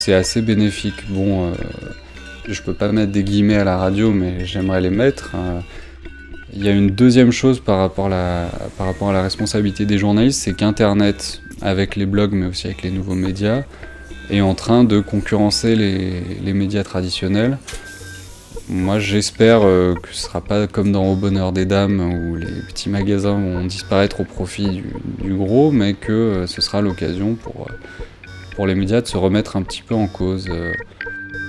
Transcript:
C'est assez bénéfique. Bon, je peux pas mettre des guillemets à la radio, mais j'aimerais les mettre. Il y a une deuxième chose par rapport à la responsabilité des journalistes, c'est qu'Internet, avec les blogs, mais aussi avec les nouveaux médias, est en train de concurrencer les médias traditionnels. Moi, j'espère que ce sera pas comme dans Au Bonheur des Dames, où les petits magasins vont disparaître au profit du gros, mais que ce sera l'occasion pour les médias de se remettre un petit peu en cause.